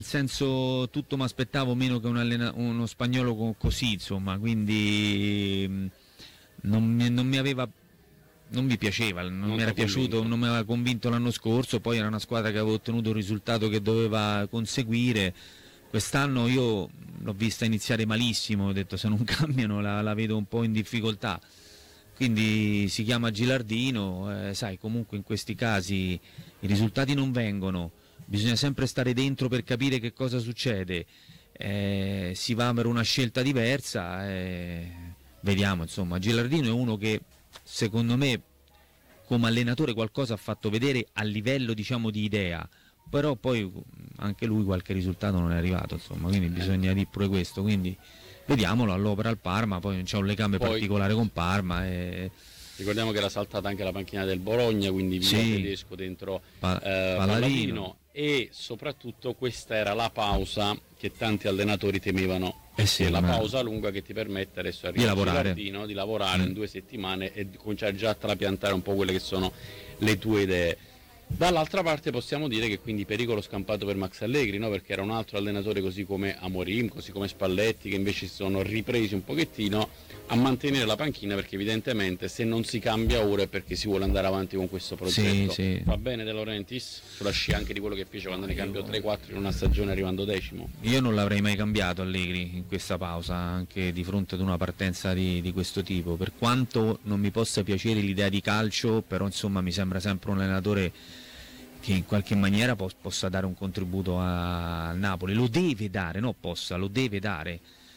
senso, tutto mi aspettavo meno che uno spagnolo così, insomma, quindi non mi piaceva, non mi era piaciuto, non mi aveva convinto l'anno scorso, poi era una squadra che aveva ottenuto il risultato che doveva conseguire. Quest'anno io l'ho vista iniziare malissimo, ho detto se non cambiano la vedo un po' in difficoltà. Quindi si chiama Gilardino, sai, comunque in questi casi i risultati non vengono, bisogna sempre stare dentro per capire che cosa succede, si va per una scelta diversa, vediamo, insomma. Gilardino è uno che secondo me come allenatore qualcosa ha fatto vedere a livello, diciamo, di idea, però poi anche lui qualche risultato non è arrivato, insomma, quindi bisogna dire pure questo, quindi vediamolo all'opera al Parma, poi non c'è un legame particolare con Parma. Ricordiamo che era saltata anche la panchina del Bologna, quindi via tedesco dentro Palladino, e soprattutto questa era la pausa che tanti allenatori temevano, la pausa lunga che ti permette adesso di lavorare in 2 settimane e di cominciare già a trapiantare un po' quelle che sono le tue idee. Dall'altra parte possiamo dire che quindi pericolo scampato per Max Allegri, no? Perché era un altro allenatore così come Amorim, così come Spalletti, che invece si sono ripresi un pochettino a mantenere la panchina, perché evidentemente se non si cambia ora è perché si vuole andare avanti con questo progetto. Va bene De Laurentiis, sulla scia anche di quello che fece quando ne cambiò 3-4 in una stagione arrivando 10º. Io non l'avrei mai cambiato Allegri in questa pausa, anche di fronte ad una partenza di questo tipo, per quanto non mi possa piacere l'idea di calcio, però insomma mi sembra sempre un allenatore che in qualche maniera possa dare un contributo al Napoli, lo deve dare, lo deve dare.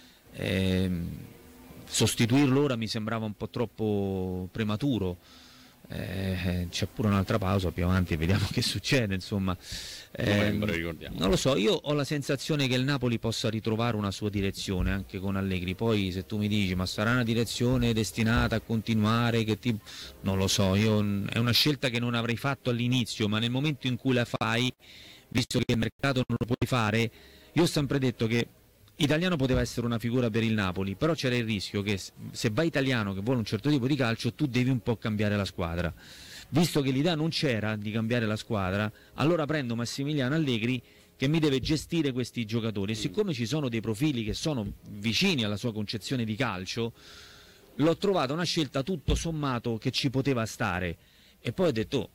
Sostituirlo ora mi sembrava un po' troppo prematuro. C'è pure un'altra pausa più avanti e vediamo che succede, insomma. Non lo so, io ho la sensazione che il Napoli possa ritrovare una sua direzione anche con Allegri, poi se tu mi dici ma sarà una direzione destinata a continuare, non lo so, è una scelta che non avrei fatto all'inizio, ma nel momento in cui la fai, visto che il mercato non lo puoi fare, io ho sempre detto che Italiano poteva essere una figura per il Napoli, però c'era il rischio che se vai Italiano che vuole un certo tipo di calcio tu devi un po' cambiare la squadra. Visto che l'idea non c'era di cambiare la squadra, allora prendo Massimiliano Allegri che mi deve gestire questi giocatori e siccome ci sono dei profili che sono vicini alla sua concezione di calcio, l'ho trovata una scelta tutto sommato che ci poteva stare e poi ho detto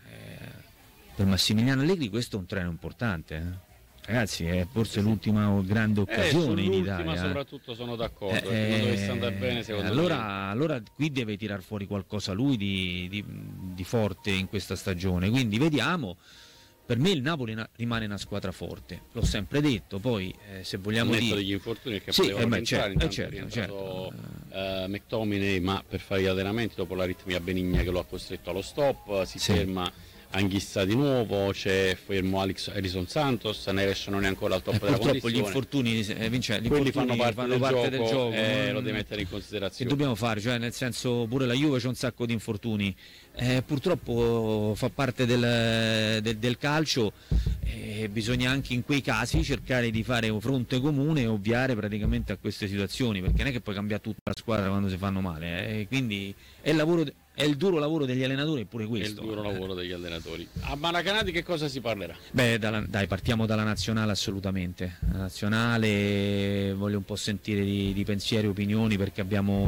per Massimiliano Allegri questo è un treno importante, Ragazzi, è forse l'ultima grande occasione in Italia. Soprattutto sono d'accordo, perché non dovesse andare bene secondo me. Allora qui deve tirar fuori qualcosa lui di forte in questa stagione, quindi vediamo. Per me il Napoli rimane una squadra forte, l'ho sempre detto, poi se vogliamo dire degli infortuni che potevano rientrato McTominay, ma per fare gli allenamenti dopo l'aritmia benigna che lo ha costretto allo stop, si ferma Anghissa di nuovo, c'è fermo Alison Santos, Neves non è ancora al top della condizione. Purtroppo gli infortuni, quelli fanno parte del gioco, lo devi mettere in considerazione. Che dobbiamo fare? Cioè, nel senso, pure la Juve c'è un sacco di infortuni, purtroppo fa parte del calcio, bisogna anche in quei casi cercare di fare un fronte comune e ovviare praticamente a queste situazioni, perché non è che puoi cambiare tutta la squadra quando si fanno male, quindi è il duro lavoro degli allenatori, pure questo. È il duro lavoro degli allenatori. A Maracanã di che cosa si parlerà? Dai, partiamo dalla nazionale assolutamente. La nazionale voglio un po' sentire di pensieri e opinioni, perché abbiamo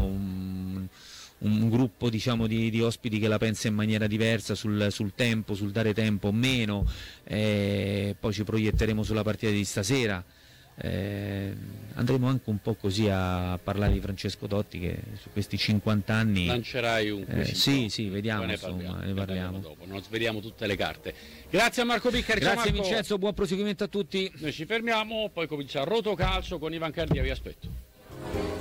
un gruppo, diciamo, di ospiti che la pensa in maniera diversa sul tempo, sul dare tempo o meno, poi ci proietteremo sulla partita di stasera. Andremo anche un po' così a parlare di Francesco Totti, che su questi 50 anni lancerai un sì, vediamo, ne parliamo dopo, non sveliamo tutte le carte. Grazie a Marco Piccari. Grazie Vincenzo, buon proseguimento a tutti. Noi ci fermiamo, poi comincia Rotocalcio con Ivan Cardia, vi aspetto.